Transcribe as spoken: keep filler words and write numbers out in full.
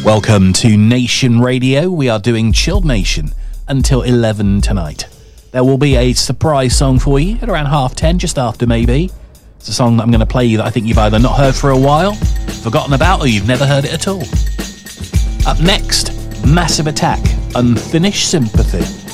Welcome to Nation Radio. We are doing Chilled Nation until eleven tonight. There will be a surprise song for you at around half ten, just after maybe. It's a song that I'm going to play you that I think you've either not heard for a while, forgotten about, or you've never heard it at all. Up next, Massive Attack, Unfinished Sympathy.